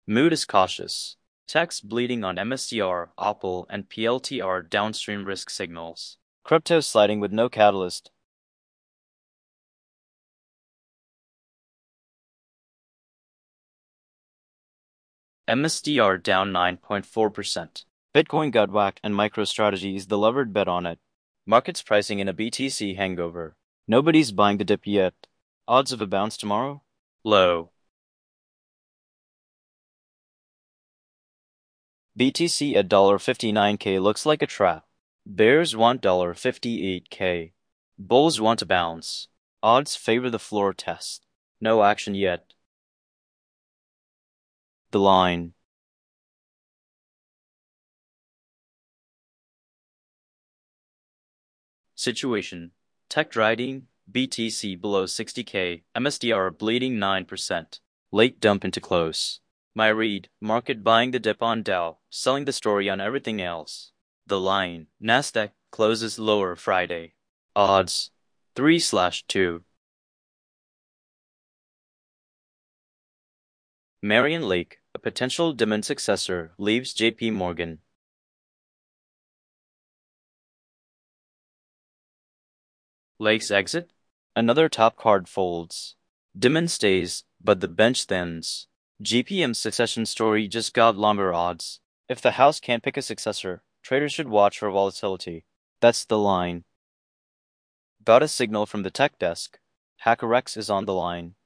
Mood is cautious. Techs bleeding on MSTR, Opal, and PLTR downstream risk signals. Crypto sliding with no catalyst. MSTR down 9.4%. Bitcoin got whacked and MicroStrategy is the levered bet on it. Markets pricing in a BTC hangover. Nobody's buying the dip yet. Odds of a bounce tomorrow? Low. BTC at $59K looks like a trap. Bears want $58K. Bulls want to bounce. Odds favor the floor test. No action yet. The line. Situation. Tech riding, BTC below 60K, MSTR bleeding 9%. Late dump into close. My read, market buying the dip on Dow, selling the story on everything else. The line, Nasdaq closes lower Friday. Odds, 3/2. Marion Lake, a potential Dimon successor, leaves JP Morgan. Lake's exit? Another top card folds. Dimon stays, but the bench thins. GPM's succession story just got longer odds. If the house can't pick a successor, traders should watch for volatility. That's the line. Got a signal from the tech desk. HackerX is on the line.